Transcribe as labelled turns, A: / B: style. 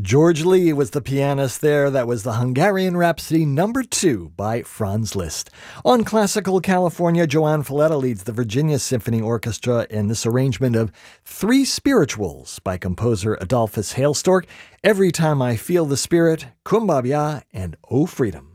A: George Lee was the pianist there. That was the Hungarian Rhapsody number 2 by Franz Liszt. On Classical California, Joan Falletta leads the Virginia Symphony Orchestra in this arrangement of Three Spirituals by composer Adolphus Hailstork. Every Time I Feel the Spirit, Kumbaya, and O Freedom.